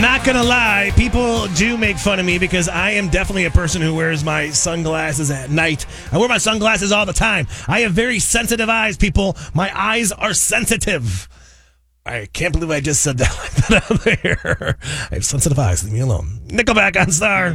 Not gonna lie, people do make fun of me because I am definitely a person who wears my sunglasses at night. I wear my sunglasses all the time. I have very sensitive eyes, people. My eyes are sensitive. I can't believe I just said that out there. I have sensitive eyes. Leave me alone. Nickelback on Star.